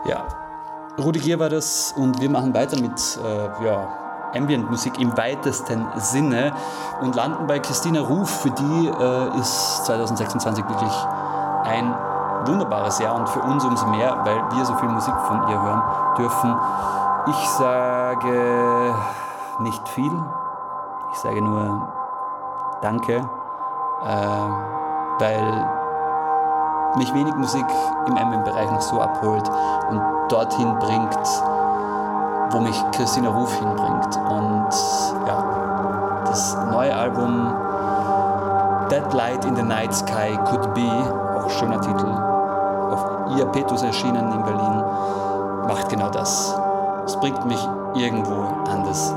Ja, Rudi Gier war das und wir machen weiter mit Ambient-Musik im weitesten Sinne und landen bei Christina Ruf. Für die ist 2026 wirklich ein wunderbares Jahr und für uns umso mehr, weil wir so viel Musik von ihr hören dürfen. Ich sage nicht viel, ich sage nur Danke, weil mich wenig Musik im Ambient-Bereich noch so abholt und dorthin bringt, wo mich Christina Ruf hinbringt. Und ja, das neue Album That Light in the Night Sky Could Be, auch schöner Titel, auf Iapetus erschienen in Berlin, macht genau das. Es bringt mich irgendwo anders